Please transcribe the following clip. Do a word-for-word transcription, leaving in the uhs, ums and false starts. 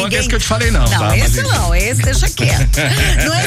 ninguém... esse que eu te falei não. Não, tá? esse Mas... não, esse deixa quieto. Não